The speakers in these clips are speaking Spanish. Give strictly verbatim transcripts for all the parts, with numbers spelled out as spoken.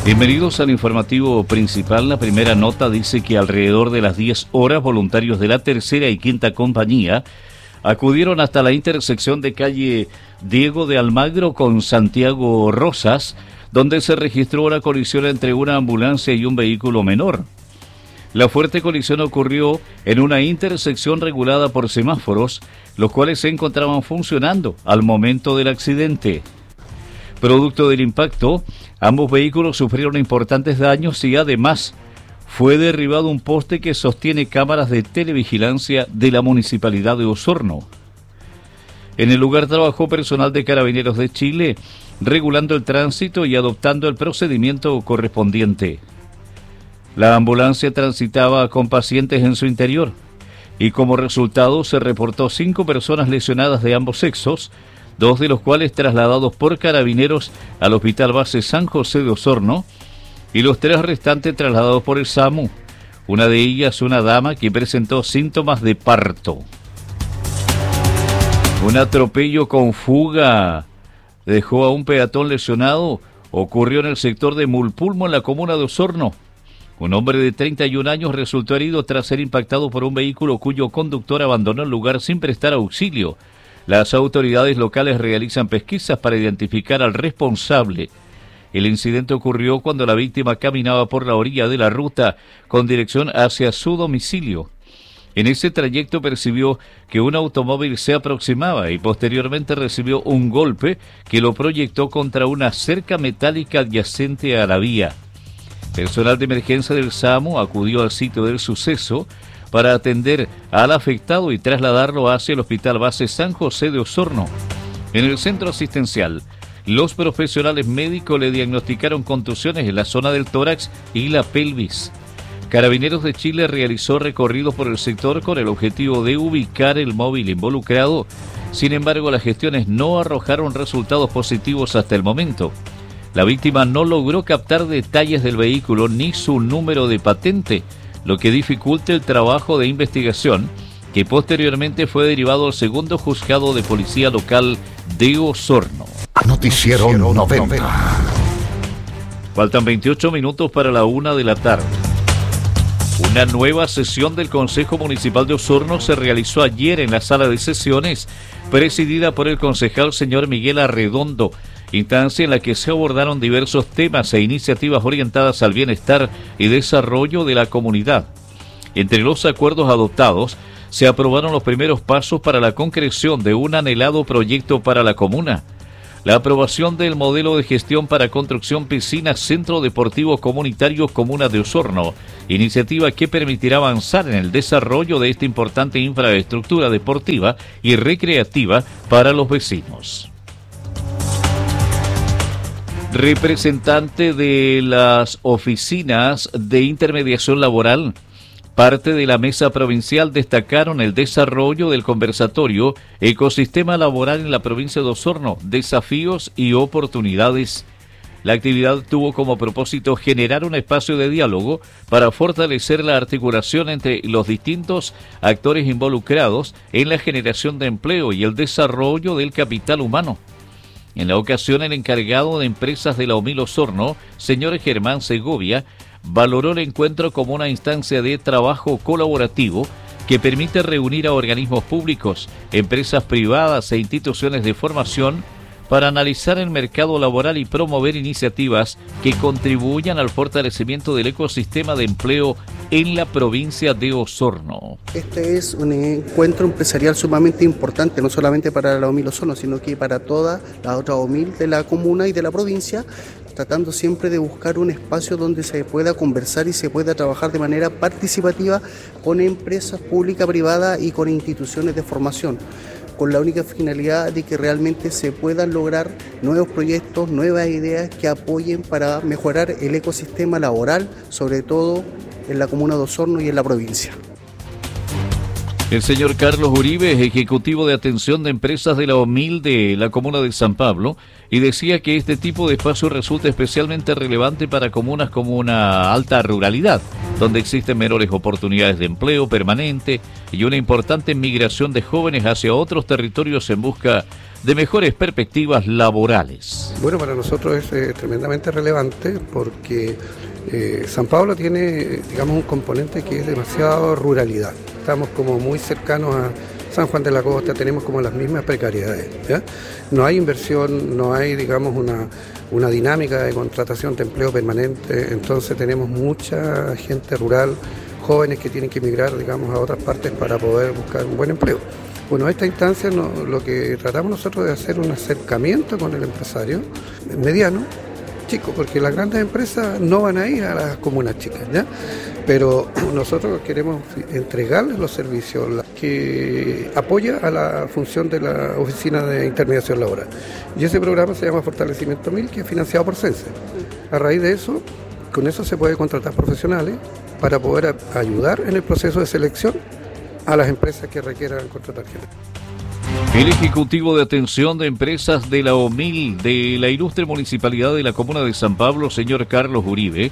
Bienvenidos al informativo principal. La primera nota dice que alrededor de las diez horas, voluntarios de la tercera y quinta compañía acudieron hasta la intersección de calle Diego de Almagro con Santiago Rosas, donde se registró una colisión entre una ambulancia y un vehículo menor. La fuerte colisión ocurrió en una intersección regulada por semáforos, los cuales se encontraban funcionando al momento del accidente. Producto del impacto, ambos vehículos sufrieron importantes daños y además fue derribado un poste que sostiene cámaras de televigilancia de la Municipalidad de Osorno. En el lugar trabajó personal de Carabineros de Chile, regulando el tránsito y adoptando el procedimiento correspondiente. La ambulancia transitaba con pacientes en su interior y como resultado se reportó cinco personas lesionadas de ambos sexos, dos de los cuales trasladados por Carabineros al Hospital Base San José de Osorno y los tres restantes trasladados por el SAMU, una de ellas una dama que presentó síntomas de parto. Un atropello con fuga dejó a un peatón lesionado, ocurrió en el sector de Mulpulmo en la comuna de Osorno. Un hombre de treinta y un años resultó herido tras ser impactado por un vehículo cuyo conductor abandonó el lugar sin prestar auxilio. Las autoridades locales realizan pesquisas para identificar al responsable. El incidente ocurrió cuando la víctima caminaba por la orilla de la ruta con dirección hacia su domicilio. En ese trayecto percibió que un automóvil se aproximaba y posteriormente recibió un golpe que lo proyectó contra una cerca metálica adyacente a la vía. Personal de emergencia del SAMU acudió al sitio del suceso para atender al afectado y trasladarlo hacia el Hospital Base San José de Osorno. En el centro asistencial, los profesionales médicos le diagnosticaron contusiones en la zona del tórax y la pelvis. Carabineros de Chile realizó recorridos por el sector con el objetivo de ubicar el móvil involucrado. Sin embargo, las gestiones no arrojaron resultados positivos hasta el momento. La víctima no logró captar detalles del vehículo ni su número de patente, lo que dificulta el trabajo de investigación, que posteriormente fue derivado al segundo juzgado de policía local de Osorno. Noticiero noventa. Faltan veintiocho minutos para la una de la tarde. Una nueva sesión del Consejo Municipal de Osorno se realizó ayer en la sala de sesiones, presidida por el concejal señor Miguel Arredondo, instancia en la que se abordaron diversos temas e iniciativas orientadas al bienestar y desarrollo de la comunidad. Entre los acuerdos adoptados, se aprobaron los primeros pasos para la concreción de un anhelado proyecto para la comuna. La aprobación del modelo de gestión para construcción piscina Centro Deportivo Comunitario Comuna de Osorno, iniciativa que permitirá avanzar en el desarrollo de esta importante infraestructura deportiva y recreativa para los vecinos. Representante de las oficinas de intermediación laboral, parte de la mesa provincial destacaron el desarrollo del conversatorio Ecosistema Laboral en la provincia de Osorno, desafíos y oportunidades. La actividad tuvo como propósito generar un espacio de diálogo para fortalecer la articulación entre los distintos actores involucrados en la generación de empleo y el desarrollo del capital humano. En la ocasión, el encargado de empresas de la OMIL Osorno, señor Germán Segovia, valoró el encuentro como una instancia de trabajo colaborativo que permite reunir a organismos públicos, empresas privadas e instituciones de formación para analizar el mercado laboral y promover iniciativas que contribuyan al fortalecimiento del ecosistema de empleo en la provincia de Osorno. Este es un encuentro empresarial sumamente importante, no solamente para la OMIL Osorno, sino que para todas las otras OMIL de la comuna y de la provincia, tratando siempre de buscar un espacio donde se pueda conversar y se pueda trabajar de manera participativa con empresas públicas, privadas y con instituciones de formación, con la única finalidad de que realmente se puedan lograr nuevos proyectos, nuevas ideas que apoyen para mejorar el ecosistema laboral, sobre todo en la comuna de Osorno y en la provincia. El señor Carlos Uribe es ejecutivo de atención de empresas de la OMIL de la comuna de San Pablo y decía que este tipo de espacio resulta especialmente relevante para comunas como una alta ruralidad, donde existen menores oportunidades de empleo permanente y una importante migración de jóvenes hacia otros territorios en busca de mejores perspectivas laborales. Bueno, para nosotros es eh, tremendamente relevante porque eh, San Pablo tiene, digamos, un componente que es demasiado ruralidad. Estamos como muy cercanos a San Juan de la Costa, tenemos como las mismas precariedades, ¿ya? No hay inversión, no hay, digamos, una, una dinámica de contratación de empleo permanente, entonces tenemos mucha gente rural, jóvenes que tienen que emigrar, digamos, a otras partes para poder buscar un buen empleo. Bueno, a esta instancia no, lo que tratamos nosotros de hacer un acercamiento con el empresario mediano, chico, porque las grandes empresas no van a ir a las comunas chicas, ¿ya? Pero nosotros queremos entregarles los servicios que apoya a la función de la Oficina de Intermediación Laboral. Y ese programa se llama Fortalecimiento mil, que es financiado por CENSE. A raíz de eso, con eso se puede contratar profesionales para poder a, ayudar en el proceso de selección a las empresas que requieran contratar gente. El Ejecutivo de Atención de Empresas de la O M I L de la Ilustre Municipalidad de la Comuna de San Pablo, señor Carlos Uribe,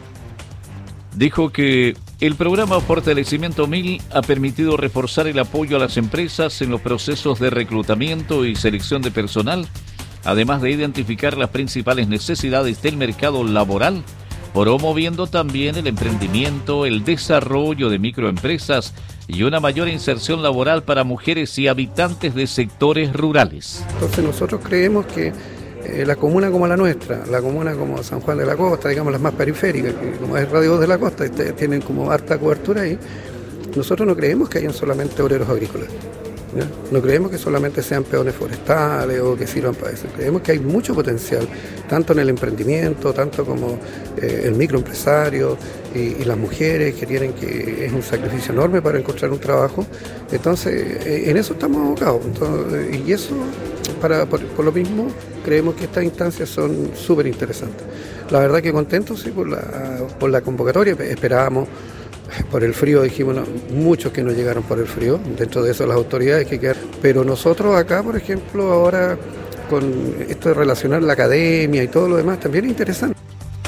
dijo que el programa Fortalecimiento mil ha permitido reforzar el apoyo a las empresas en los procesos de reclutamiento y selección de personal, además de identificar las principales necesidades del mercado laboral, promoviendo también el emprendimiento, el desarrollo de microempresas y una mayor inserción laboral para mujeres y habitantes de sectores rurales. Entonces nosotros creemos que eh, la comuna como la nuestra, la comuna como San Juan de la Costa, digamos las más periféricas, que como es Radio de la Costa, este, tienen como harta cobertura ahí, nosotros no creemos que hayan solamente obreros agrícolas, ¿ya? No creemos que solamente sean peones forestales o que sirvan para eso, creemos que hay mucho potencial, tanto en el emprendimiento, tanto como eh, el microempresario y, y las mujeres que tienen que, es un sacrificio enorme para encontrar un trabajo, entonces eh, en eso estamos abocados, entonces, y eso, para, por, por lo mismo, creemos que estas instancias son súper interesantes. La verdad que contentos sí, por, la, por la convocatoria, esperábamos. Por el frío dijimos, no, muchos que no llegaron por el frío, dentro de eso las autoridades que quedaron. Pero nosotros acá, por ejemplo, ahora con esto de relacionar la academia y todo lo demás, también es interesante.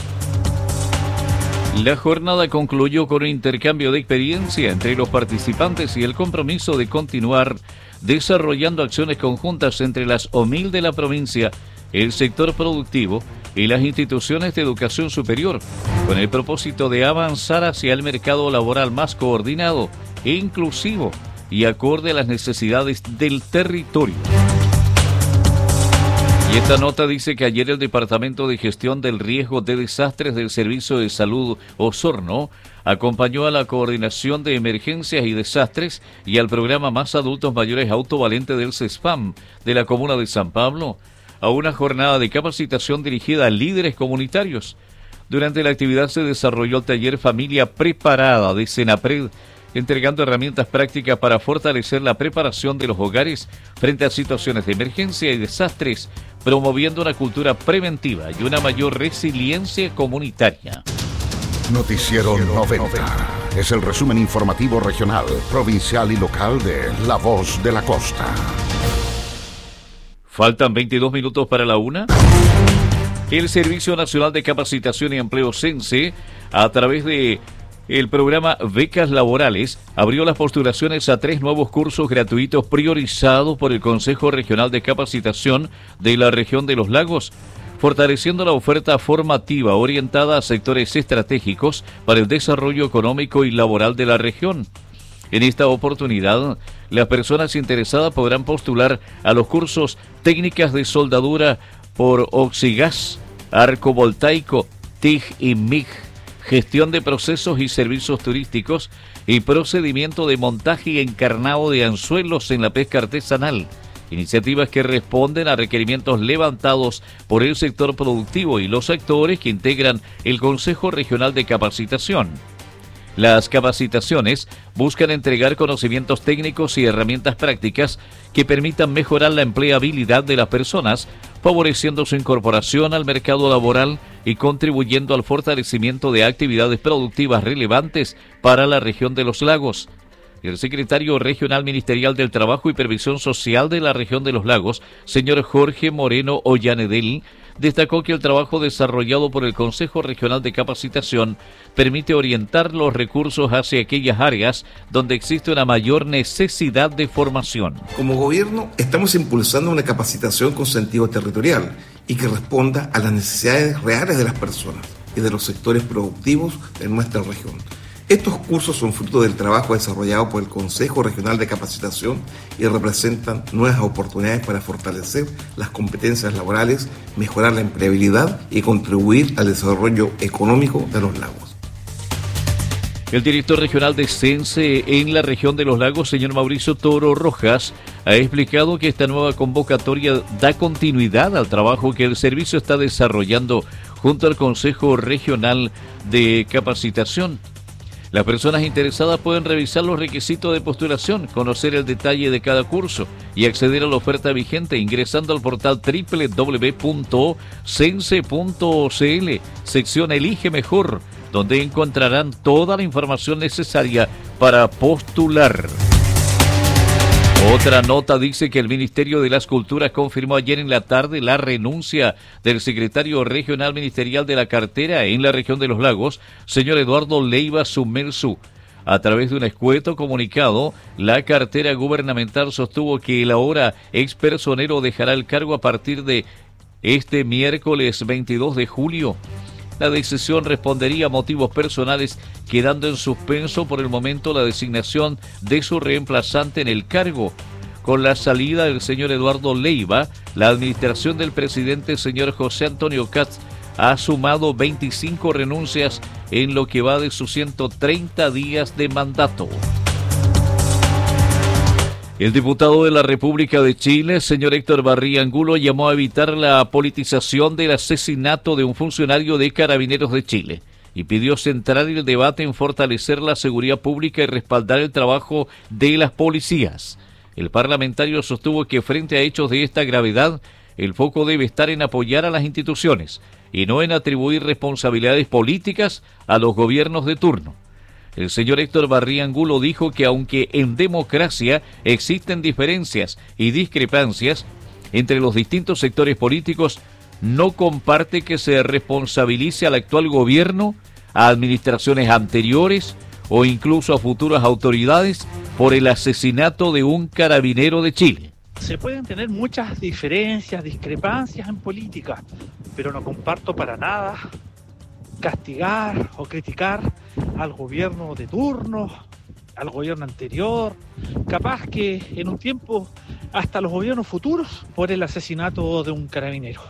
La jornada concluyó con un intercambio de experiencia entre los participantes y el compromiso de continuar desarrollando acciones conjuntas entre las O M I L de la provincia, el sector productivo y las instituciones de educación superior, con el propósito de avanzar hacia el mercado laboral más coordinado e inclusivo y acorde a las necesidades del territorio. Y esta nota dice que ayer el Departamento de Gestión del Riesgo de Desastres del Servicio de Salud Osorno acompañó a la Coordinación de Emergencias y Desastres y al programa Más Adultos Mayores Autovalente del CESPAM de la Comuna de San Pablo a una jornada de capacitación dirigida a líderes comunitarios. Durante la actividad se desarrolló el taller Familia Preparada de Senapred, entregando herramientas prácticas para fortalecer la preparación de los hogares frente a situaciones de emergencia y desastres, promoviendo una cultura preventiva y una mayor resiliencia comunitaria. Noticiero noventa. Es el resumen informativo regional, provincial y local de La Voz de la Costa. Faltan veintidós minutos para la una. El Servicio Nacional de Capacitación y Empleo CENSE, a través de el programa Becas Laborales, abrió las postulaciones a tres nuevos cursos gratuitos priorizados por el Consejo Regional de Capacitación de la región de los Lagos, fortaleciendo la oferta formativa orientada a sectores estratégicos para el desarrollo económico y laboral de la región. En esta oportunidad, las personas interesadas podrán postular a los cursos Técnicas de Soldadura por Oxigas, Arcovoltaico, T I G y M I G, Gestión de Procesos y Servicios Turísticos y Procedimiento de Montaje y Encarnado de Anzuelos en la Pesca Artesanal, iniciativas que responden a requerimientos levantados por el sector productivo y los sectores que integran el Consejo Regional de Capacitación. Las capacitaciones buscan entregar conocimientos técnicos y herramientas prácticas que permitan mejorar la empleabilidad de las personas, favoreciendo su incorporación al mercado laboral y contribuyendo al fortalecimiento de actividades productivas relevantes para la región de los Lagos. El secretario regional ministerial del Trabajo y Previsión Social de la región de los Lagos, señor Jorge Moreno Ollanedel, destacó que el trabajo desarrollado por el Consejo Regional de Capacitación permite orientar los recursos hacia aquellas áreas donde existe una mayor necesidad de formación. Como gobierno, estamos impulsando una capacitación con sentido territorial y que responda a las necesidades reales de las personas y de los sectores productivos de nuestra región. Estos cursos son fruto del trabajo desarrollado por el Consejo Regional de Capacitación y representan nuevas oportunidades para fortalecer las competencias laborales, mejorar la empleabilidad y contribuir al desarrollo económico de los lagos. El director regional de CENSE en la región de los lagos, señor Mauricio Toro Rojas, ha explicado que esta nueva convocatoria da continuidad al trabajo que el servicio está desarrollando junto al Consejo Regional de Capacitación. Las personas interesadas pueden revisar los requisitos de postulación, conocer el detalle de cada curso y acceder a la oferta vigente ingresando al portal doble u doble u doble u punto cense punto c l, sección Elige Mejor, donde encontrarán toda la información necesaria para postular. Otra nota dice que el Ministerio de las Culturas confirmó ayer en la tarde la renuncia del secretario regional ministerial de la cartera en la región de los lagos, señor Eduardo Leiva Sumersu. A través de un escueto comunicado, la cartera gubernamental sostuvo que el ahora expersonero dejará el cargo a partir de este miércoles veintidós de julio. La decisión respondería a motivos personales, quedando en suspenso por el momento la designación de su reemplazante en el cargo. Con la salida del señor Eduardo Leiva, la administración del presidente señor José Antonio Katz ha sumado veinticinco renuncias en lo que va de sus ciento treinta días de mandato. El diputado de la República de Chile, señor Héctor Barría Angulo, llamó a evitar la politización del asesinato de un funcionario de Carabineros de Chile y pidió centrar el debate en fortalecer la seguridad pública y respaldar el trabajo de las policías. El parlamentario sostuvo que frente a hechos de esta gravedad, el foco debe estar en apoyar a las instituciones y no en atribuir responsabilidades políticas a los gobiernos de turno. El señor Héctor Barría Angulo dijo que aunque en democracia existen diferencias y discrepancias entre los distintos sectores políticos, no comparte que se responsabilice al actual gobierno, a administraciones anteriores o incluso a futuras autoridades por el asesinato de un carabinero de Chile. Se pueden tener muchas diferencias, discrepancias en política, pero no comparto para nada castigar o criticar al gobierno de turno, al gobierno anterior, capaz que en un tiempo hasta los gobiernos futuros por el asesinato de un carabinero.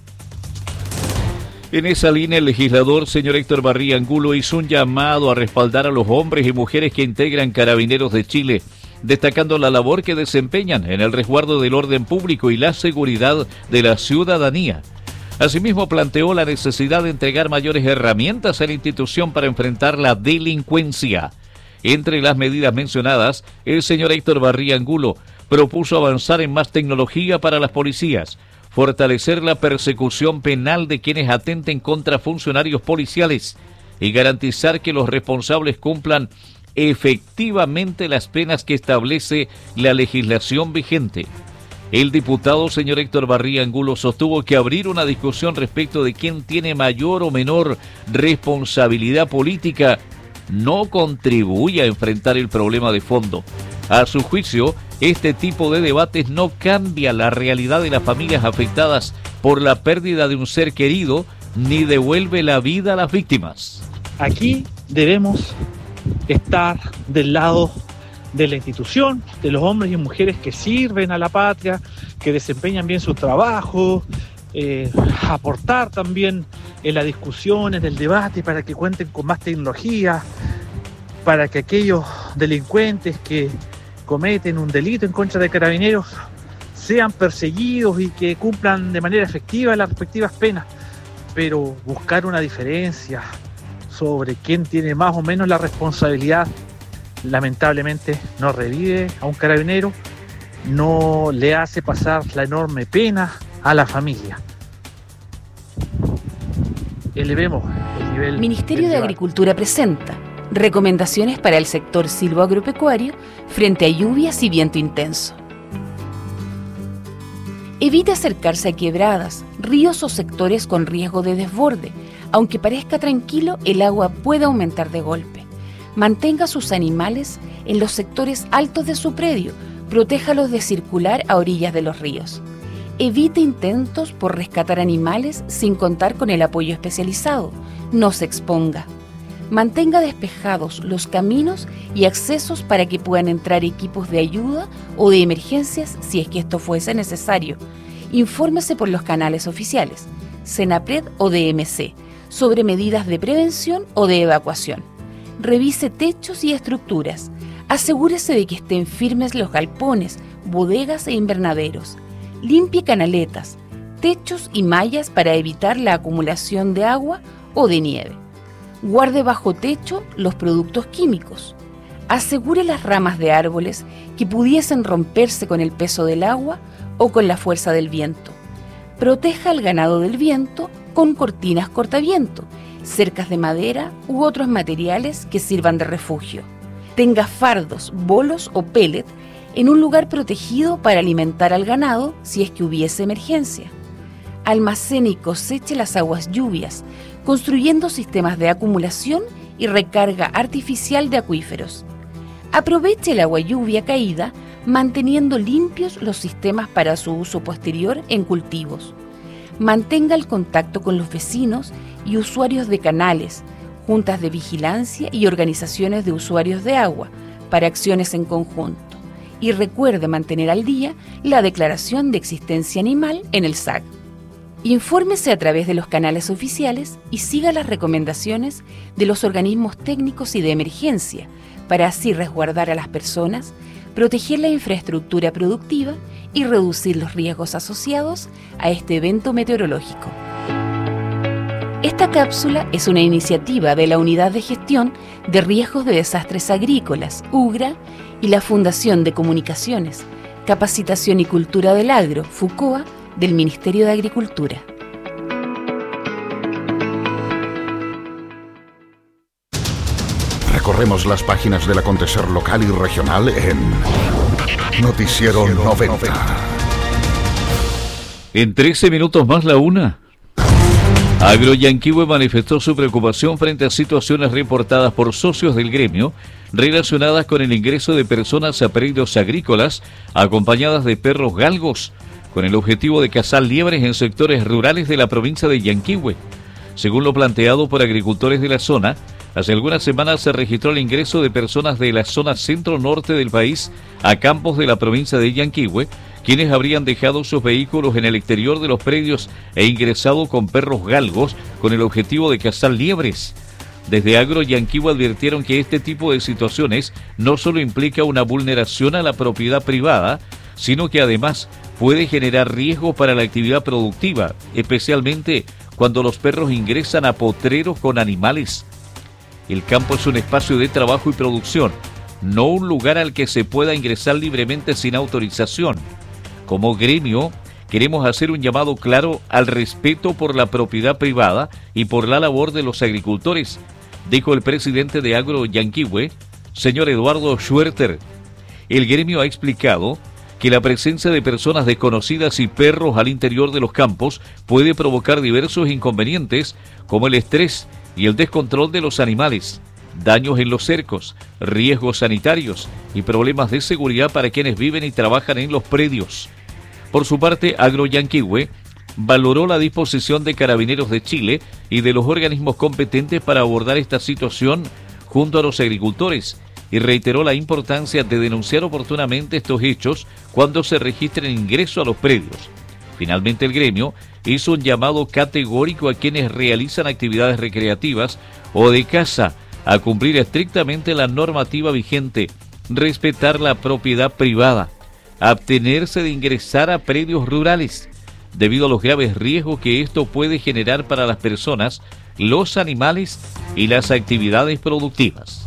En esa línea, el legislador, señor Héctor Barría Angulo, hizo un llamado a respaldar a los hombres y mujeres que integran Carabineros de Chile, destacando la labor que desempeñan en el resguardo del orden público y la seguridad de la ciudadanía. Asimismo, planteó la necesidad de entregar mayores herramientas a la institución para enfrentar la delincuencia. Entre las medidas mencionadas, el señor Héctor Barría Angulo propuso avanzar en más tecnología para las policías, fortalecer la persecución penal de quienes atenten contra funcionarios policiales y garantizar que los responsables cumplan efectivamente las penas que establece la legislación vigente. El diputado señor Héctor Barría Angulo sostuvo que abrir una discusión respecto de quién tiene mayor o menor responsabilidad política no contribuye a enfrentar el problema de fondo. A su juicio, este tipo de debates no cambia la realidad de las familias afectadas por la pérdida de un ser querido ni devuelve la vida a las víctimas. Aquí debemos estar del lado de la institución, de los hombres y mujeres que sirven a la patria, que desempeñan bien su trabajo, eh, aportar también en la discusión, en el debate, para que cuenten con más tecnología, para que aquellos delincuentes que cometen un delito en contra de carabineros sean perseguidos y que cumplan de manera efectiva las respectivas penas. Pero buscar una diferencia sobre quién tiene más o menos la responsabilidad, lamentablemente no revive a un carabinero, no le hace pasar la enorme pena a la familia. Elevemos el nivel. Ministerio de Agricultura presenta recomendaciones para el sector silvoagropecuario frente a lluvias y viento intenso. Evite acercarse a quebradas, ríos o sectores con riesgo de desborde. Aunque parezca tranquilo, el agua puede aumentar de golpe. Mantenga sus animales en los sectores altos de su predio. Protéjalos de circular a orillas de los ríos. Evite intentos por rescatar animales sin contar con el apoyo especializado. No se exponga. Mantenga despejados los caminos y accesos para que puedan entrar equipos de ayuda o de emergencias si es que esto fuese necesario. Infórmese por los canales oficiales, Senapred o D M C, sobre medidas de prevención o de evacuación. Revise techos y estructuras. Asegúrese de que estén firmes los galpones, bodegas e invernaderos. Limpie canaletas, techos y mallas para evitar la acumulación de agua o de nieve. Guarde bajo techo los productos químicos. Asegure las ramas de árboles que pudiesen romperse con el peso del agua o con la fuerza del viento. Proteja al ganado del viento con cortinas cortaviento, cercas de madera u otros materiales que sirvan de refugio. Tenga fardos, bolos o pellet en un lugar protegido para alimentar al ganado si es que hubiese emergencia. Almacene y coseche las aguas lluvias, construyendo sistemas de acumulación y recarga artificial de acuíferos. Aproveche el agua lluvia caída, manteniendo limpios los sistemas para su uso posterior en cultivos. Mantenga el contacto con los vecinos y usuarios de canales, juntas de vigilancia y organizaciones de usuarios de agua para acciones en conjunto. Y recuerde mantener al día la declaración de existencia animal en el S A C. Infórmese a través de los canales oficiales y siga las recomendaciones de los organismos técnicos y de emergencia para así resguardar a las personas, proteger la infraestructura productiva y reducir los riesgos asociados a este evento meteorológico. Esta cápsula es una iniciativa de la Unidad de Gestión de Riesgos de Desastres Agrícolas, UGRA, y la Fundación de Comunicaciones, Capacitación y Cultura del Agro, FUCOA, del Ministerio de Agricultura. Recorremos las páginas del acontecer local y regional en Noticiero noventa. En trece minutos más la una. Agroyanquihue manifestó su preocupación frente a situaciones reportadas por socios del gremio relacionadas con el ingreso de personas a predios agrícolas acompañadas de perros galgos, con el objetivo de cazar liebres en sectores rurales de la provincia de Yanquihue. Según lo planteado por agricultores de la zona, hace algunas semanas se registró el ingreso de personas de la zona centro-norte del país a campos de la provincia de Yanquihue, quienes habrían dejado sus vehículos en el exterior de los predios e ingresado con perros galgos con el objetivo de cazar liebres. Desde Agroyanquihue advirtieron que este tipo de situaciones no solo implica una vulneración a la propiedad privada, sino que además puede generar riesgos para la actividad productiva, especialmente cuando los perros ingresan a potreros con animales. El campo es un espacio de trabajo y producción, no un lugar al que se pueda ingresar libremente sin autorización. Como gremio, queremos hacer un llamado claro al respeto por la propiedad privada y por la labor de los agricultores, dijo el presidente de Agroyanquihue, señor Eduardo Schwerter. El gremio ha explicado que la presencia de personas desconocidas y perros al interior de los campos puede provocar diversos inconvenientes, como el estrés y el descontrol de los animales, daños en los cercos, riesgos sanitarios y problemas de seguridad para quienes viven y trabajan en los predios. Por su parte, Agroyanquihue valoró la disposición de Carabineros de Chile y de los organismos competentes para abordar esta situación junto a los agricultores y reiteró la importancia de denunciar oportunamente estos hechos cuando se registren ingreso a los predios. Finalmente, el gremio hizo un llamado categórico a quienes realizan actividades recreativas o de caza a cumplir estrictamente la normativa vigente, respetar la propiedad privada, abstenerse de ingresar a predios rurales, debido a los graves riesgos que esto puede generar para las personas, los animales y las actividades productivas.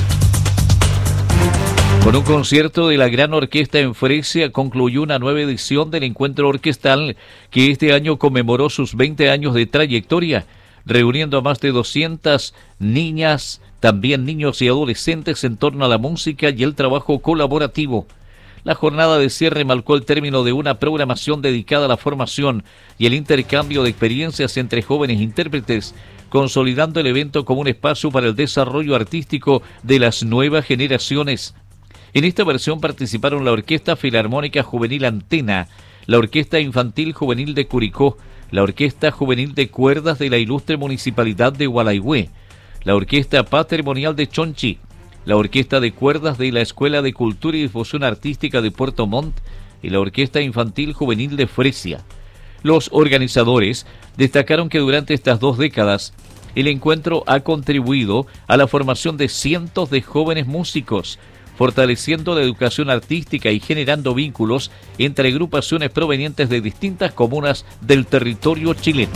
Con un concierto de la Gran Orquesta en Fresia concluyó una nueva edición del encuentro orquestal que este año conmemoró sus veinte años de trayectoria, reuniendo a más de doscientas niñas, también niños y adolescentes en torno a la música y el trabajo colaborativo. La jornada de cierre marcó el término de una programación dedicada a la formación y el intercambio de experiencias entre jóvenes intérpretes, consolidando el evento como un espacio para el desarrollo artístico de las nuevas generaciones. En esta versión participaron la Orquesta Filarmónica Juvenil Antena, la Orquesta Infantil Juvenil de Curicó, la Orquesta Juvenil de Cuerdas de la Ilustre Municipalidad de Gualaihue, la Orquesta Patrimonial de Chonchi, la Orquesta de Cuerdas de la Escuela de Cultura y Difusión Artística de Puerto Montt y la Orquesta Infantil Juvenil de Fresia. Los organizadores destacaron que durante estas dos décadas el encuentro ha contribuido a la formación de cientos de jóvenes músicos, fortaleciendo la educación artística y generando vínculos entre agrupaciones provenientes de distintas comunas del territorio chileno.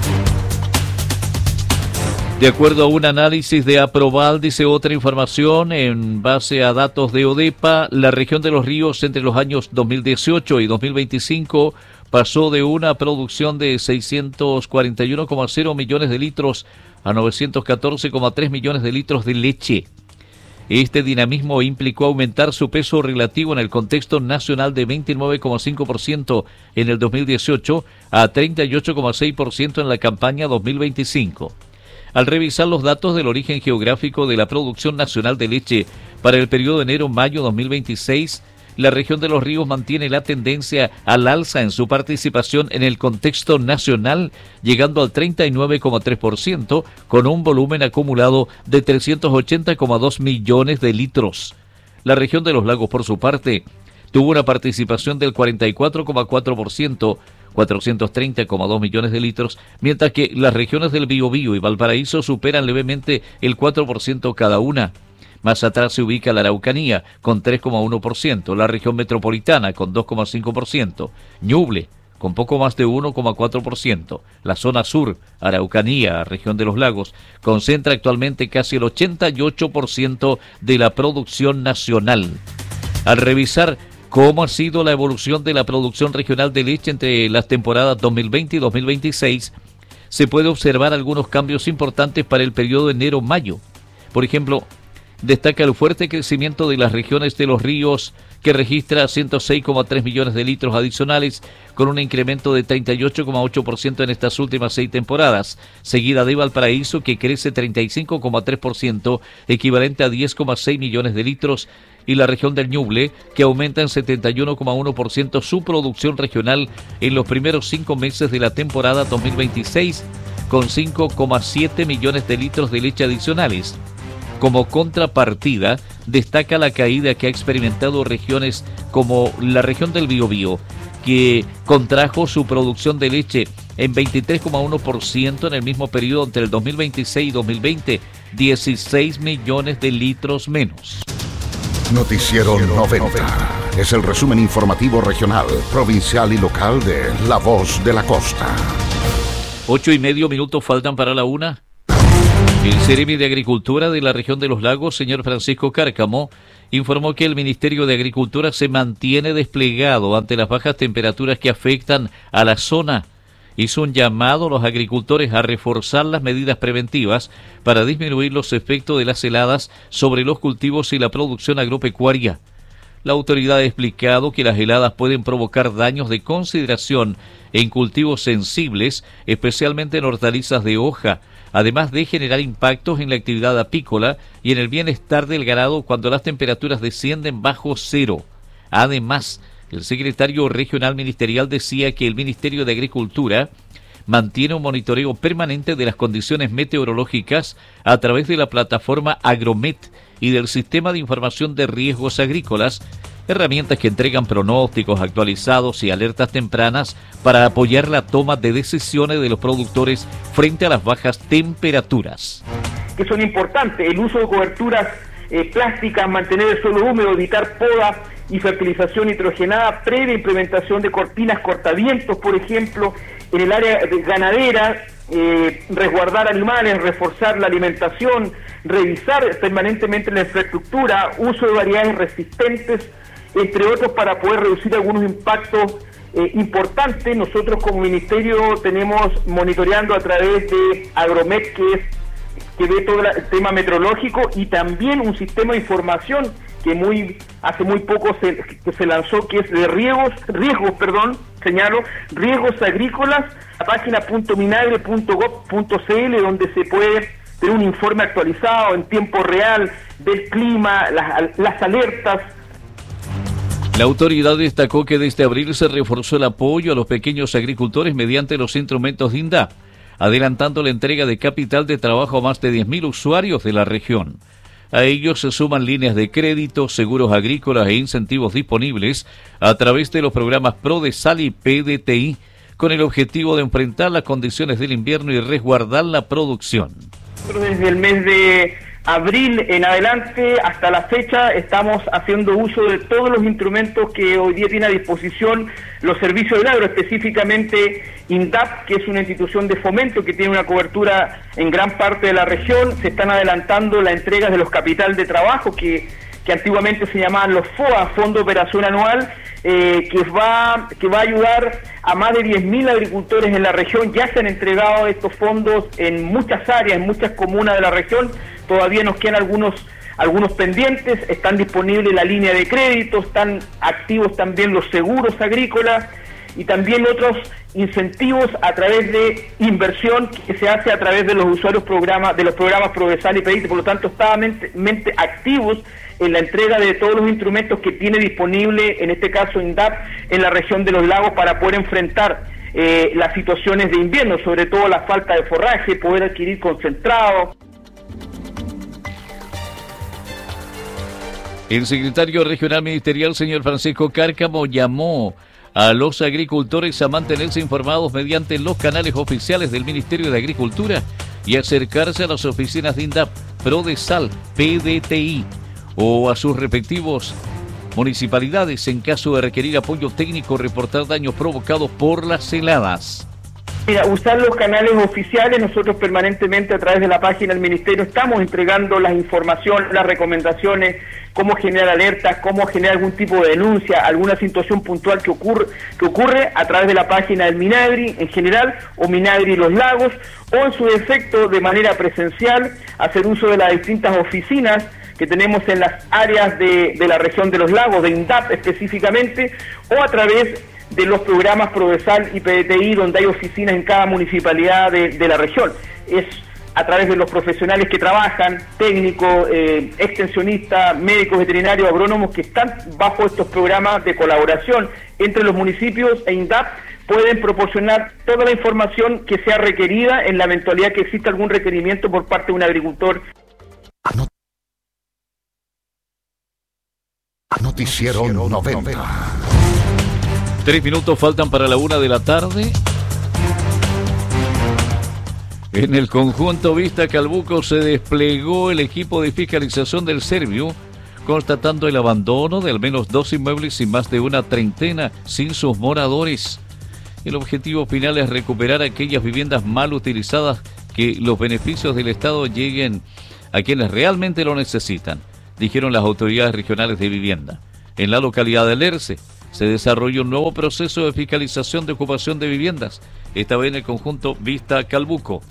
De acuerdo a un análisis de Aproval, dice otra información, en base a datos de ODEPA, la región de Los Ríos entre los años dos mil dieciocho y dos mil veinticinco pasó de una producción de seiscientos cuarenta y uno coma cero millones de litros a novecientos catorce coma tres millones de litros de leche. Este dinamismo implicó aumentar su peso relativo en el contexto nacional de veintinueve coma cinco por ciento en el dos mil dieciocho a treinta y ocho coma seis por ciento en la campaña dos mil veinticinco. Al revisar los datos del origen geográfico de la producción nacional de leche para el periodo enero-mayo dos mil veintiséis, la región de Los Ríos mantiene la tendencia al alza en su participación en el contexto nacional, llegando al treinta y nueve coma tres por ciento, con un volumen acumulado de trescientos ochenta coma dos millones de litros. La región de los lagos, por su parte, tuvo una participación del cuarenta y cuatro coma cuatro por ciento, cuatrocientos treinta coma dos millones de litros, mientras que las regiones del Biobío y Valparaíso superan levemente el cuatro por ciento cada una. Más atrás se ubica la Araucanía, con tres coma uno por ciento, la región metropolitana, con dos coma cinco por ciento, Ñuble, con poco más de uno coma cuatro por ciento. La zona sur, Araucanía, región de los lagos, concentra actualmente casi el ochenta y ocho por ciento de la producción nacional. Al revisar cómo ha sido la evolución de la producción regional de leche entre las temporadas dos mil veinte y dos mil veintiséis, se puede observar algunos cambios importantes para el periodo enero-mayo. Por ejemplo, destaca el fuerte crecimiento de las regiones de Los Ríos, que registra ciento seis coma tres millones de litros adicionales, con un incremento de treinta y ocho coma ocho por ciento en estas últimas seis temporadas, seguida de Valparaíso, que crece treinta y cinco coma tres por ciento, equivalente a diez coma seis millones de litros, y la región del Ñuble, que aumenta en setenta y uno coma uno por ciento su producción regional en los primeros cinco meses de la temporada dos mil veintiséis, con cinco coma siete millones de litros de leche adicionales. Como contrapartida, destaca la caída que ha experimentado regiones como la región del Biobío, que contrajo su producción de leche en veintitrés coma uno por ciento en el mismo periodo entre el dos mil veintiséis y dos mil veinte, dieciséis millones de litros menos. Noticiero noventa. Es el resumen informativo regional, provincial y local de La Voz de la Costa. Ocho y medio minutos faltan para la una. El Ceremi de Agricultura de la región de los lagos, señor Francisco Cárcamo, informó que el Ministerio de Agricultura se mantiene desplegado ante las bajas temperaturas que afectan a la zona. Hizo un llamado a los agricultores a reforzar las medidas preventivas para disminuir los efectos de las heladas sobre los cultivos y la producción agropecuaria. La autoridad ha explicado que las heladas pueden provocar daños de consideración en cultivos sensibles, especialmente en hortalizas de hoja, además de generar impactos en la actividad apícola y en el bienestar del ganado cuando las temperaturas descienden bajo cero. Además, el secretario regional ministerial decía que el Ministerio de Agricultura mantiene un monitoreo permanente de las condiciones meteorológicas a través de la plataforma Agromet y del Sistema de Información de Riesgos Agrícolas, herramientas que entregan pronósticos actualizados y alertas tempranas para apoyar la toma de decisiones de los productores frente a las bajas temperaturas. Que son importantes, el uso de coberturas eh, plásticas, mantener el suelo húmedo, evitar podas y fertilización nitrogenada, previa implementación de cortinas cortavientos, por ejemplo, en el área ganadera, eh, resguardar animales, reforzar la alimentación, revisar permanentemente la infraestructura, uso de variedades resistentes, entre otros, para poder reducir algunos impactos eh, importantes. Nosotros como ministerio tenemos monitoreando a través de Agromet, que es que ve todo el tema meteorológico, y también un sistema de información que muy hace muy poco se, que se lanzó, que es de riegos, riesgos, perdón, señalo, riesgos agrícolas, la página punto minagri punto gob punto cl, donde se puede tener un informe actualizado en tiempo real del clima, las, las alertas. La autoridad destacó que desde abril se reforzó el apoyo a los pequeños agricultores mediante los instrumentos de INDAP, adelantando la entrega de capital de trabajo a más de diez mil usuarios de la región. A ellos se suman líneas de crédito, seguros agrícolas e incentivos disponibles a través de los programas PRODESAL y P D T I, con el objetivo de enfrentar las condiciones del invierno y resguardar la producción. Desde el mes de abril en adelante hasta la fecha estamos haciendo uso de todos los instrumentos que hoy día tiene a disposición los servicios del agro, específicamente INDAP, que es una institución de fomento que tiene una cobertura en gran parte de la región. Se están adelantando las entregas de los capital de trabajo que, que antiguamente se llamaban los F O A, Fondo de Operación Anual, eh, que va que va a ayudar a más de diez mil agricultores en la región. Ya se han entregado estos fondos en muchas áreas, en muchas comunas de la región. Todavía nos quedan algunos algunos pendientes, están disponibles la línea de crédito, están activos también los seguros agrícolas y también otros incentivos a través de inversión que se hace a través de los usuarios programas, de los programas PRODESAL y P D T I. Por lo tanto, estaban mente, mente activos en la entrega de todos los instrumentos que tiene disponible, en este caso INDAP, en la región de los lagos para poder enfrentar eh, las situaciones de invierno, sobre todo la falta de forraje, poder adquirir concentrado. El secretario regional ministerial, señor Francisco Cárcamo, llamó a los agricultores a mantenerse informados mediante los canales oficiales del Ministerio de Agricultura y acercarse a las oficinas de INDAP, PRODESAL, P D T I o a sus respectivos municipalidades en caso de requerir apoyo técnico o reportar daños provocados por las heladas. Mira, usar los canales oficiales. Nosotros permanentemente a través de la página del Ministerio estamos entregando las informaciones, las recomendaciones, cómo generar alertas, cómo generar algún tipo de denuncia, alguna situación puntual que ocurre, que ocurre a través de la página del Minagri en general, o Minagri Los Lagos, o en su defecto de manera presencial, hacer uso de las distintas oficinas que tenemos en las áreas de, de la región de los lagos, de INDAP específicamente, o a través de los programas PRODESAL y P D T I, donde hay oficinas en cada municipalidad de, de la región. Es a través de los profesionales que trabajan, técnicos, eh, extensionistas, médicos, veterinarios, agrónomos, que están bajo estos programas de colaboración entre los municipios e INDAP, pueden proporcionar toda la información que sea requerida en la eventualidad que exista algún requerimiento por parte de un agricultor. Noticiero noventa. Tres minutos faltan para la una de la tarde. En el conjunto Vista Calbuco se desplegó el equipo de fiscalización del Serviu, constatando el abandono de al menos dos inmuebles y más de una treintena sin sus moradores. El objetivo final es recuperar aquellas viviendas mal utilizadas, que los beneficios del Estado lleguen a quienes realmente lo necesitan, dijeron las autoridades regionales de vivienda. En la localidad de Lerce se desarrolló un nuevo proceso de fiscalización de ocupación de viviendas, esta vez en el conjunto Vista Calbuco,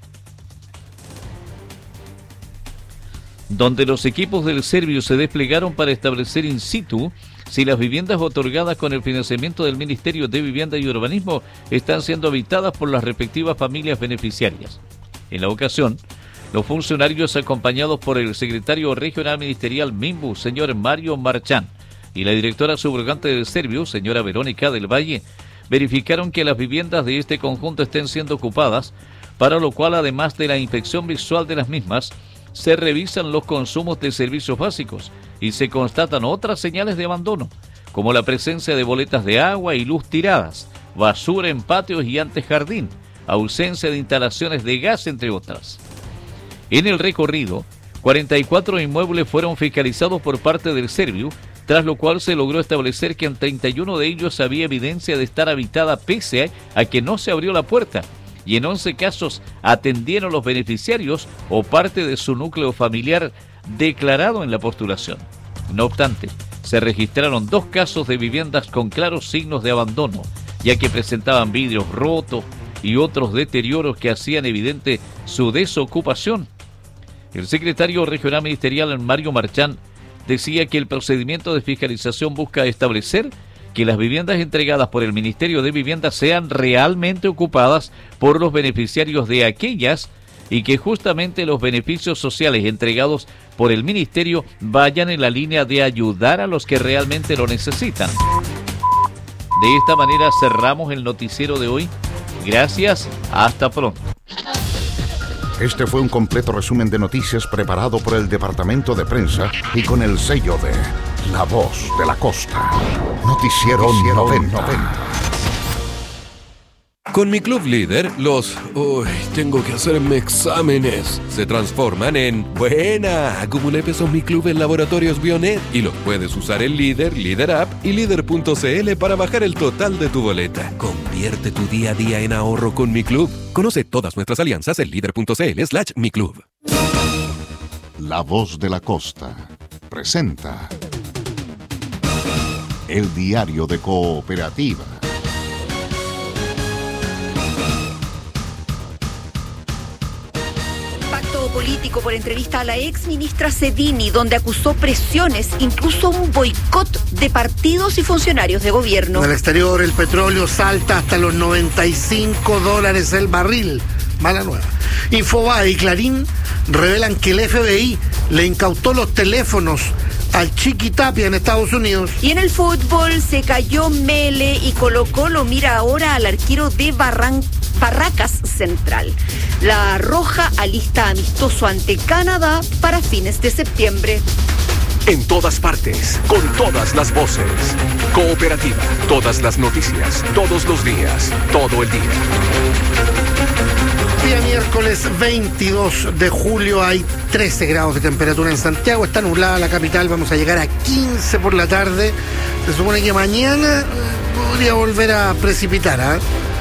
donde los equipos del Serviu se desplegaron para establecer in situ si las viviendas otorgadas con el financiamiento del Ministerio de Vivienda y Urbanismo están siendo habitadas por las respectivas familias beneficiarias. En la ocasión, los funcionarios, acompañados por el secretario regional ministerial MIMBU, señor Mario Marchán, y la directora subrogante del Serviu, señora Verónica del Valle, verificaron que las viviendas de este conjunto estén siendo ocupadas, para lo cual, además de la inspección visual de las mismas, se revisan los consumos de servicios básicos y se constatan otras señales de abandono, como la presencia de boletas de agua y luz tiradas, basura en patios y antejardín, ausencia de instalaciones de gas, entre otras. En el recorrido, cuarenta y cuatro inmuebles fueron fiscalizados por parte del Serviu, tras lo cual se logró establecer que en treinta y uno de ellos había evidencia de estar habitada pese a que no se abrió la puerta, y en once casos atendieron los beneficiarios o parte de su núcleo familiar declarado en la postulación. No obstante, se registraron dos casos de viviendas con claros signos de abandono, ya que presentaban vidrios rotos y otros deterioros que hacían evidente su desocupación. El secretario regional ministerial Mario Marchán decía que el procedimiento de fiscalización busca establecer que las viviendas entregadas por el Ministerio de Vivienda sean realmente ocupadas por los beneficiarios de aquellas y que justamente los beneficios sociales entregados por el Ministerio vayan en la línea de ayudar a los que realmente lo necesitan. De esta manera cerramos el noticiero de hoy. Gracias, hasta pronto. Este fue un completo resumen de noticias preparado por el Departamento de Prensa y con el sello de La Voz de la Costa. Noticiero noventa. Con mi Club Líder, los... Uy, tengo que hacerme exámenes. Se transforman en... Buena, acumulé pesos Mi Club en Laboratorios Bionet y los puedes usar en Líder, Líder App y Líder punto c l para bajar el total de tu boleta. Convierte tu día a día en ahorro con Mi Club. Conoce todas nuestras alianzas en líder punto c l slash mi club. La Voz de la Costa presenta el diario de Cooperativa. Político por entrevista a la ex ministra Sedini, donde acusó presiones, incluso un boicot de partidos y funcionarios de gobierno. En el exterior, el petróleo salta hasta los noventa y cinco dólares el barril. Mala nueva. Infobae y Clarín revelan que el F B I le incautó los teléfonos al Chiqui Tapia en Estados Unidos. Y en el fútbol se cayó Mele y Colo-Colo mira ahora al arquero de Barran- Barracas Central. La Roja alista amistoso ante Canadá para fines de septiembre. En todas partes, con todas las voces. Cooperativa, todas las noticias, todos los días, todo el día. Día miércoles veintidós de julio, hay trece grados de temperatura en Santiago, está nublada la capital, vamos a llegar a quince por la tarde. Se supone que mañana podría volver a precipitar, ¿eh?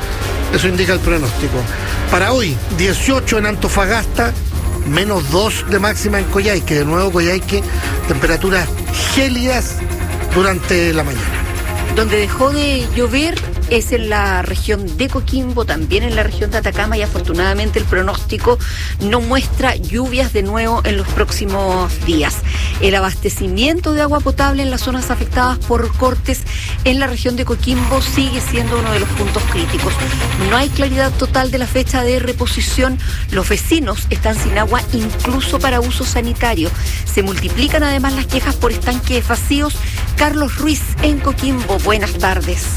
Eso indica el pronóstico. Para hoy, dieciocho en Antofagasta, menos dos de máxima en Coyhaique. De nuevo Coyhaique, temperaturas gélidas durante la mañana. Donde dejó de llover es en la región de Coquimbo, también en la región de Atacama, y afortunadamente el pronóstico no muestra lluvias de nuevo en los próximos días. El abastecimiento de agua potable en las zonas afectadas por cortes en la región de Coquimbo sigue siendo uno de los puntos críticos. No hay claridad total de la fecha de reposición. Los vecinos están sin agua incluso para uso sanitario. Se multiplican además las quejas por estanques vacíos. Carlos Ruiz en Coquimbo, buenas tardes.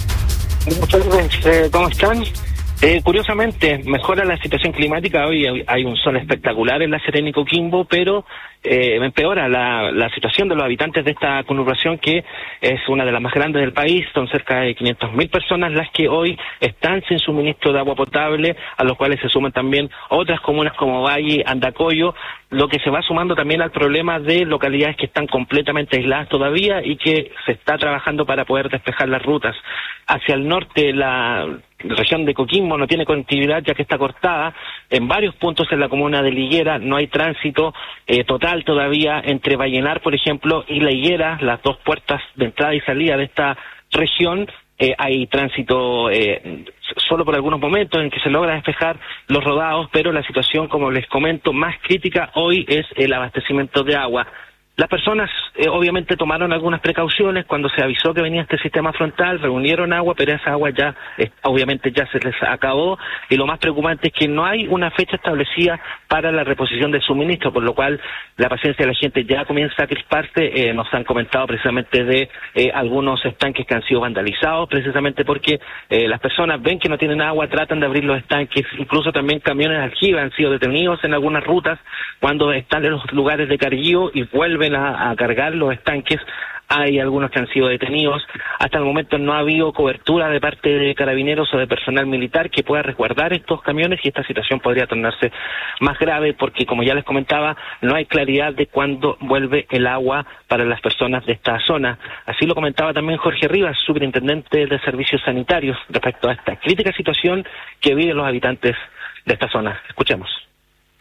Buenas tardes, eh, ¿cómo están? Eh, curiosamente, mejora la situación climática. Hoy hay un sol espectacular en La Serena y Coquimbo, pero eh, empeora la, la situación de los habitantes de esta conurbación, que es una de las más grandes del país. Son cerca de quinientas mil personas las que hoy están sin suministro de agua potable, a los cuales se suman también otras comunas como Valle, Andacollo, lo que se va sumando también al problema de localidades que están completamente aisladas todavía y que se está trabajando para poder despejar las rutas. Hacia el norte, la región de Coquimbo no tiene conectividad, ya que está cortada. En varios puntos en la comuna de Liguera no hay tránsito eh, total todavía entre Vallenar, por ejemplo, y La Higuera, las dos puertas de entrada y salida de esta región. Eh, hay tránsito eh, solo por algunos momentos en que se logra despejar los rodados, pero la situación, como les comento, más crítica hoy es el abastecimiento de agua. Las personas eh, obviamente tomaron algunas precauciones cuando se avisó que venía este sistema frontal, reunieron agua, pero esa agua ya eh, obviamente ya se les acabó, y lo más preocupante es que no hay una fecha establecida para la reposición del suministro, por lo cual la paciencia de la gente ya comienza a crisparse. Eh, nos han comentado precisamente de eh, algunos estanques que han sido vandalizados, precisamente porque eh, las personas ven que no tienen agua, tratan de abrir los estanques, incluso también camiones de aljibe han sido detenidos en algunas rutas cuando están en los lugares de carguío y vuelven A, a cargar los estanques. Hay algunos que han sido detenidos. Hasta el momento no ha habido cobertura de parte de carabineros o de personal militar que pueda resguardar estos camiones, y esta situación podría tornarse más grave porque, como ya les comentaba, no hay claridad de cuándo vuelve el agua para las personas de esta zona. Así lo comentaba también Jorge Rivas, superintendente de Servicios Sanitarios, respecto a esta crítica situación que viven los habitantes de esta zona. Escuchemos.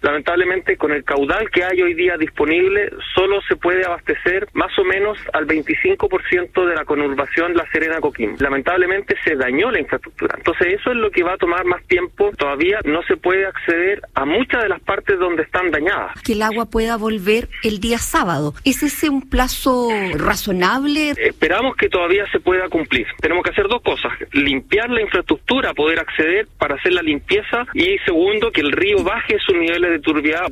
lamentablemente con el caudal que hay hoy día disponible, solo se puede abastecer más o menos al veinticinco por ciento de la conurbación La Serena-Coquimbo. Lamentablemente se dañó la infraestructura. Entonces eso es lo que va a tomar más tiempo. Todavía no se puede acceder a muchas de las partes donde están dañadas. Que el agua pueda volver el día sábado. ¿Es ese un plazo razonable? Esperamos que todavía se pueda cumplir. Tenemos que hacer dos cosas: limpiar la infraestructura, poder acceder para hacer la limpieza, y segundo, que el río baje sus niveles de turbiedad.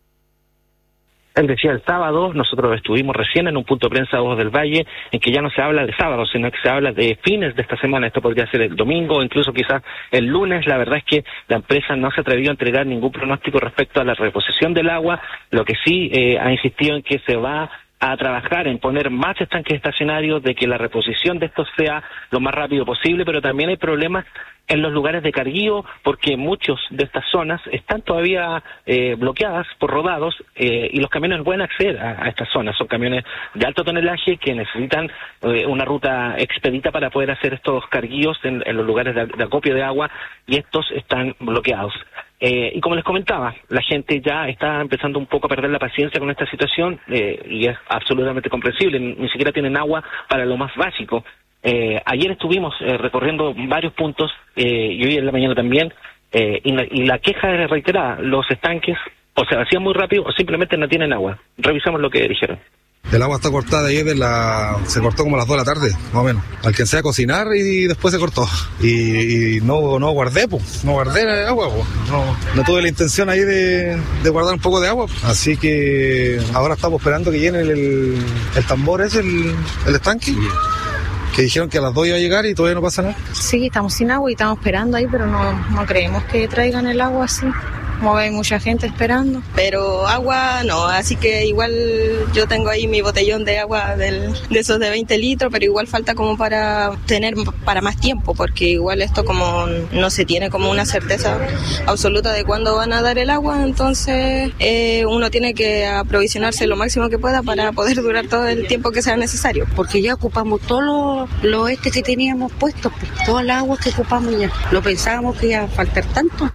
Él decía el sábado, nosotros estuvimos recién en un punto de prensa de Voz del Valle, en que ya no se habla de sábado, sino que se habla de fines de esta semana. Esto podría ser el domingo, o incluso quizás el lunes. La verdad es que la empresa no se atrevió a entregar ningún pronóstico respecto a la reposición del agua. Lo que sí eh, ha insistido en que se va a trabajar en poner más estanques estacionarios, de que la reposición de estos sea lo más rápido posible, pero también hay problemas en los lugares de carguío, porque muchos de estas zonas están todavía eh, bloqueadas por rodados, eh, y los camiones no pueden acceder a, a estas zonas. Son camiones de alto tonelaje que necesitan eh, una ruta expedita para poder hacer estos carguíos en, en los lugares de, de acopio de agua, y estos están bloqueados. Eh, y como les comentaba, la gente ya está empezando un poco a perder la paciencia con esta situación, eh, y es absolutamente comprensible. Ni, ni siquiera tienen agua para lo más básico. Eh, ayer estuvimos eh, recorriendo varios puntos, eh, y hoy en la mañana también, eh, y, la, y la queja era reiterada: los estanques o se vacían muy rápido o simplemente no tienen agua. Revisamos lo que dijeron. El agua está cortada ayer, de la... se cortó como a las dos de la tarde, más o menos. Alcancé a cocinar y después se cortó. Y, y no, no guardé, pues, no guardé agua, pues. No, no tuve la intención ahí de, de guardar un poco de agua. Así que ahora estamos esperando que llene el, el, el tambor ese, el, el estanque. Que dijeron que a las dos iba a llegar y todavía no pasa nada. Sí, estamos sin agua y estamos esperando ahí, pero no, no creemos que traigan el agua así. Como hay mucha gente esperando. Pero agua no, así que igual yo tengo ahí mi botellón de agua del, de esos de veinte litros, pero igual falta como para tener para más tiempo, porque igual esto como no se tiene como una certeza absoluta de cuándo van a dar el agua, entonces eh, uno tiene que aprovisionarse lo máximo que pueda para poder durar todo el tiempo que sea necesario. Porque ya ocupamos todos los lo este que teníamos puestos, pues, toda el agua que ocupamos ya. No pensábamos que iba a faltar tanto.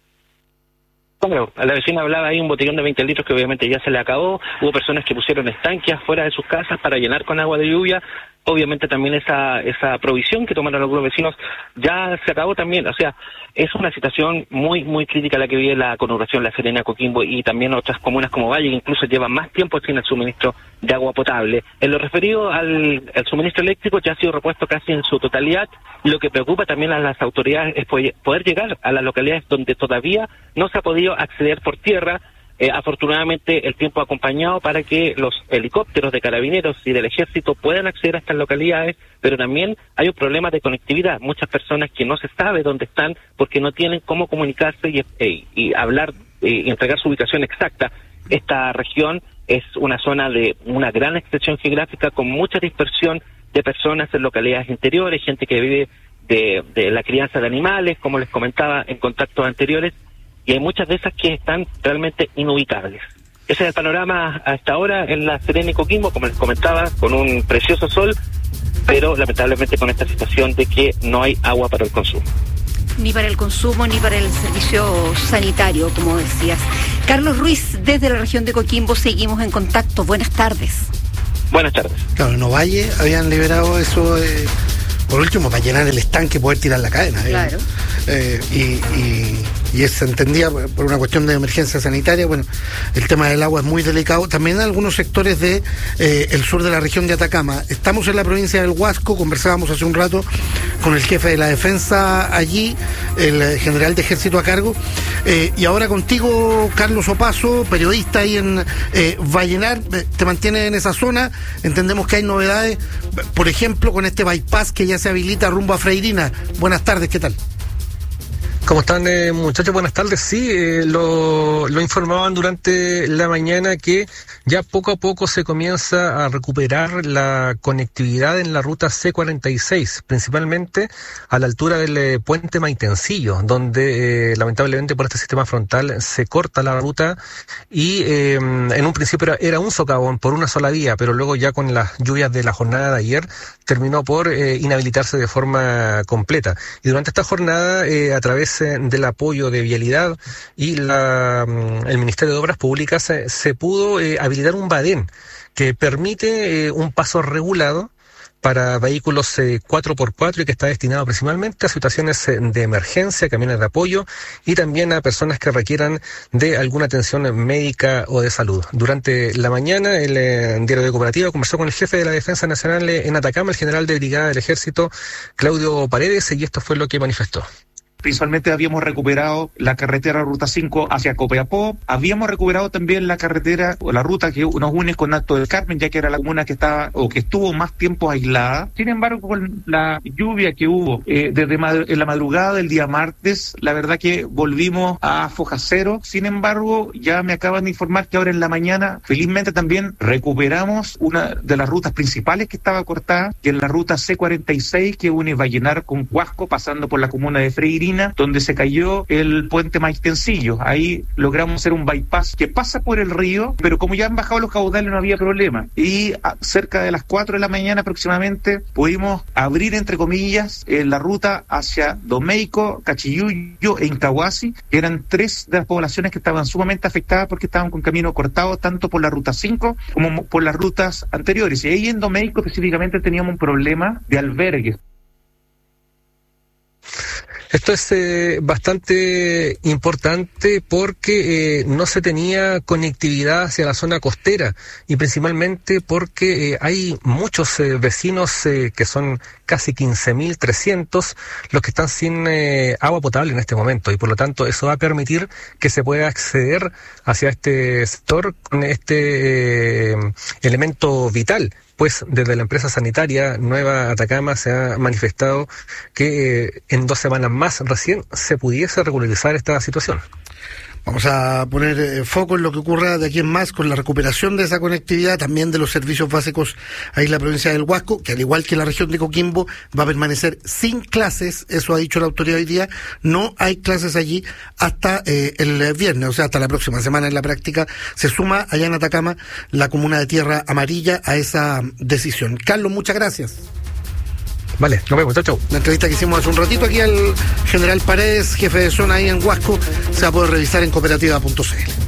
Bueno, la vecina hablaba ahí un botellón de veinte litros que obviamente ya se le acabó. Hubo personas que pusieron estanques afuera de sus casas para llenar con agua de lluvia. Obviamente también esa esa provisión que tomaron algunos vecinos ya se acabó también. O sea, es una situación muy muy crítica la que vive la conurbación La Serena, Coquimbo y también otras comunas como Valle, que incluso llevan más tiempo sin el suministro de agua potable. En lo referido al, al suministro eléctrico, ya ha sido repuesto casi en su totalidad. Lo que preocupa también a las autoridades es poder llegar a las localidades donde todavía no se ha podido acceder por tierra. Eh, afortunadamente el tiempo ha acompañado para que los helicópteros de carabineros y del ejército puedan acceder a estas localidades, pero también hay un problema de conectividad. Muchas personas que no se sabe dónde están porque no tienen cómo comunicarse y, eh, y hablar eh, y entregar su ubicación exacta. Esta región es una zona de una gran extensión geográfica con mucha dispersión de personas en localidades interiores, gente que vive de, de la crianza de animales, como les comentaba en contactos anteriores, y hay muchas de esas que están realmente inubicables. Ese es el panorama hasta ahora en La Serena y Coquimbo, como les comentaba, con un precioso sol, pero lamentablemente con esta situación de que no hay agua para el consumo. Ni para el consumo, ni para el servicio sanitario, como decías. Carlos Ruiz, desde la región de Coquimbo, seguimos en contacto. Buenas tardes. Buenas tardes. Claro, en Ovalle habían liberado eso, eh, por último, para llenar el estanque y poder tirar la cadena. Eh. Claro. Eh, y, y, y se entendía por una cuestión de emergencia sanitaria. Bueno, el tema del agua es muy delicado. También en algunos sectores de eh, el sur de la región de Atacama. Estamos en la provincia del Huasco, conversábamos hace un rato con el jefe de la defensa allí, el general de ejército a cargo. Eh, y ahora contigo, Carlos Opaso, periodista ahí en eh, Vallenar, te mantiene en esa zona. Entendemos que hay novedades, por ejemplo, con este bypass que ya se habilita rumbo a Freirina. Buenas tardes, ¿qué tal? ¿Cómo están, eh, muchachos? Buenas tardes. Sí, eh, lo, lo informaban durante la mañana que ya poco a poco se comienza a recuperar la conectividad en la ruta C cuarenta y seis, principalmente a la altura del eh, puente Maitencillo, donde eh, lamentablemente por este sistema frontal se corta la ruta y eh, en un principio era, era un socavón por una sola vía, pero luego ya con las lluvias de la jornada de ayer terminó por eh, inhabilitarse de forma completa. Y durante esta jornada, eh, a través del apoyo de Vialidad y la el Ministerio de Obras Públicas se, se pudo eh, habilitar un badén que permite eh, un paso regulado para vehículos eh, cuatro por cuatro y que está destinado principalmente a situaciones eh, de emergencia, camiones de apoyo y también a personas que requieran de alguna atención médica o de salud. Durante la mañana, el eh, Diario de Cooperativa conversó con el jefe de la Defensa Nacional eh, en Atacama, el general de brigada del Ejército, Claudio Paredes, y esto fue lo que manifestó. Principalmente habíamos recuperado la carretera Ruta cinco hacia Copiapó, habíamos recuperado también la carretera o la ruta que nos une con Alto del Carmen, ya que era la comuna que estaba o que estuvo más tiempo aislada. Sin embargo, con la lluvia que hubo eh, desde madr- en la madrugada del día martes, la verdad que volvimos a foja cero. Sin embargo, ya me acaban de informar que ahora en la mañana, felizmente también recuperamos una de las rutas principales que estaba cortada, que es la ruta C cuarenta y seis, que une Vallenar con Huasco, pasando por la comuna de Freirina, donde se cayó el puente Maitencillo. Ahí logramos hacer un bypass que pasa por el río, pero como ya han bajado los caudales no había problema. Y a, cerca de las cuatro de la mañana aproximadamente pudimos abrir, entre comillas, eh, la ruta hacia Domeico, Cachiyuyo e Incahuasi, que eran tres de las poblaciones que estaban sumamente afectadas porque estaban con camino cortado tanto por la ruta cinco como por las rutas anteriores. Y ahí en Domeico específicamente teníamos un problema de albergues. Esto es eh, bastante importante porque eh, no se tenía conectividad hacia la zona costera y principalmente porque eh, hay muchos eh, vecinos eh, que son casi quince mil trescientos los que están sin eh, agua potable en este momento y por lo tanto eso va a permitir que se pueda acceder hacia este sector con este eh, elemento vital. Pues desde la empresa sanitaria Nueva Atacama se ha manifestado que eh, en dos semanas más recién se pudiese regularizar esta situación. Vamos a poner eh, foco en lo que ocurra de aquí en más con la recuperación de esa conectividad, también de los servicios básicos ahí en la provincia del Huasco, que al igual que la región de Coquimbo va a permanecer sin clases, eso ha dicho la autoridad hoy día, no hay clases allí hasta eh, el viernes, o sea, hasta la próxima semana en la práctica. Se suma allá en Atacama la comuna de Tierra Amarilla a esa decisión. Carlos, muchas gracias. Vale, nos vemos, chau, chau. La entrevista que hicimos hace un ratito aquí al general Paredes, jefe de zona ahí en Huasco, se va a poder revisar en cooperativa punto c l.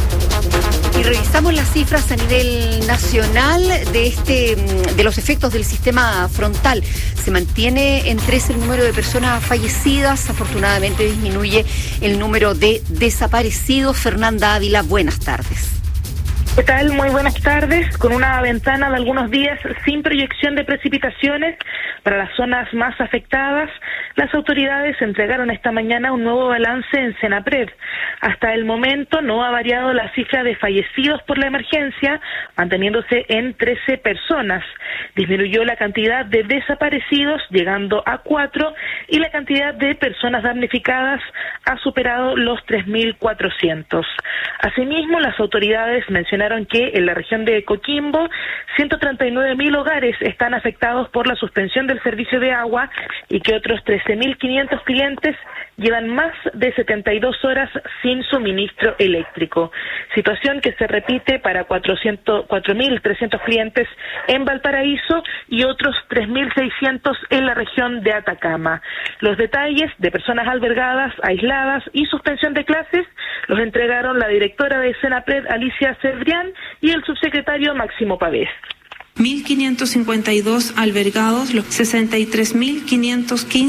Y revisamos las cifras a nivel nacional de este de los efectos del sistema frontal. Se mantiene en tres el número de personas fallecidas. Afortunadamente disminuye el número de desaparecidos. Fernanda Ávila, buenas tardes. ¿Qué tal? Muy buenas tardes. Con una ventana de algunos días sin proyección de precipitaciones para las zonas más afectadas, las autoridades entregaron esta mañana un nuevo balance en Senapred. Hasta el momento no ha variado la cifra de fallecidos por la emergencia, manteniéndose en trece personas. Disminuyó la cantidad de desaparecidos, llegando a cuatro, y la cantidad de personas damnificadas ha superado los tres mil cuatrocientos. Asimismo, las autoridades mencionaron que en la región de Coquimbo ciento treinta y nueve mil hogares están afectados por la suspensión del servicio de agua y que otros trece mil quinientos clientes llevan más de setenta y dos horas sin suministro eléctrico. Situación que se repite para cuatro mil trescientos clientes en Valparaíso y otros tres mil seiscientos en la región de Atacama. Los detalles de personas albergadas, aisladas y suspensión de clases los entregaron la directora de Senapred, Alicia Cebrián, y el subsecretario Máximo Pavés. mil quinientos cincuenta y dos albergados, los sesenta y tres mil quinientos quince